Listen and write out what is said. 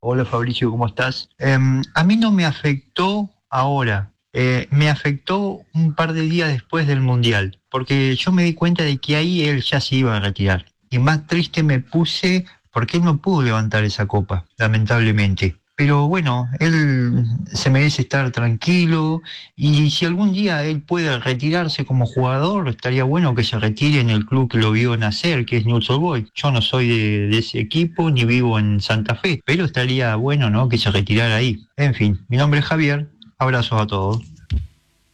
Hola Fabricio, ¿cómo estás? A mí no me afectó ahora, me afectó un par de días después del Mundial, porque yo me di cuenta de que ahí él ya se iba a retirar. Y más triste me puse porque él no pudo levantar esa copa, lamentablemente. Pero bueno, él se merece estar tranquilo y si algún día él puede retirarse como jugador, estaría bueno que se retire en el club que lo vio nacer, que es Newell's Old Boys. Yo no soy de ese equipo ni vivo en Santa Fe, pero estaría bueno, ¿no?, que se retirara ahí. En fin, mi nombre es Javier, abrazos a todos.